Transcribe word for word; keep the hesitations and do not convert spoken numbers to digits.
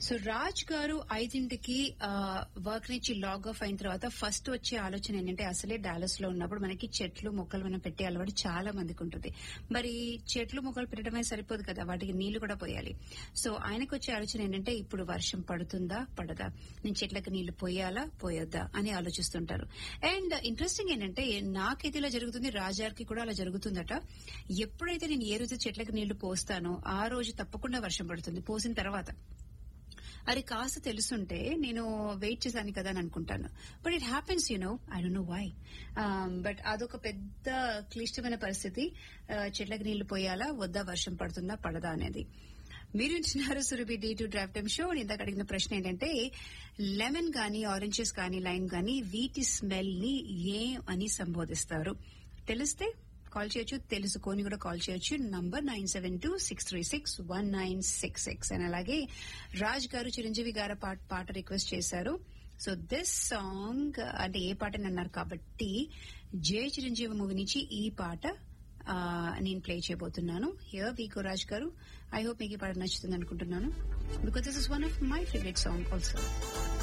So Raj గారు ఐదింటికి work నుంచి లాగ్ ఆఫ్ అయిన తర్వాత ఫస్ట్ వచ్చే ఆలోచన ఏంటంటే అసలే డాలస్ లో ఉన్నప్పుడు మనకి చెట్లు మొక్కలు మనం పెట్టే అలవాటు చాలా మందికి ఉంటుంది. మరి చెట్లు మొక్కలు పెట్టడమే సరిపోదు కదా, వాటికి నీళ్లు కూడా పోయాలి. సో ఆయనకు వచ్చే ఆలోచన ఏంటంటే ఇప్పుడు వర్షం పడుతుందా పడదా, నేను చెట్లకు నీళ్లు పోయాలా పోయొద్దా అని ఆలోచిస్తుంటారు. అండ్ ఇంట్రెస్టింగ్ ఏంటంటే నాకైతే ఇలా జరుగుతుంది, రాజాకి కూడా అలా జరుగుతుందట. ఎప్పుడైతే నేను ఏ రోజు చెట్లకు నీళ్లు పోస్తానో ఆ రోజు తప్పకుండా వర్షం పడుతుంది. పోసిన తర్వాత అది కాస్త తెలుసుంటే నేను వెయిట్ చేశాను కదా అని అనుకుంటాను. But it happens, you know, I don't know why. But అదొక పెద్ద క్లిష్టమైన పరిస్థితి. చెట్లకు నీళ్లు పోయాలా వద్దా, వర్షం పడుతుందా పడదా అనేది. మీరు వింటున్నారు Surabhi day to drive time show. ఇందాక అడిగిన ప్రశ్న ఏంటంటే లెమన్ గానీ ఆరెంజెస్ కానీ లైమ్ గానీ వీటి స్మెల్ ని ఏం అని సంబోధిస్తారు? తెలిస్తే కాల్ చేయొచ్చు, తెలుసుకొని కూడా కాల్ చేయొచ్చు. Number nine seven two six three six one nine six six. And అలాగే రాజ్ గారు చిరంజీవి గారు పాట రిక్వెస్ట్ చేశారు. సో దిస్ సాంగ్ అంటే ఏ పాట అని అన్నారు కాబట్టి జయ చిరంజీవి మూవీ నుంచి ఈ పాట నేను ప్లే చేయబోతున్నాను. హియర్ వి గో రాజ్ గారు. ఐ హోప్ మీకు ఈ పాట నచ్చుతుంది అనుకుంటున్నాను, because this is one of my favourite song also.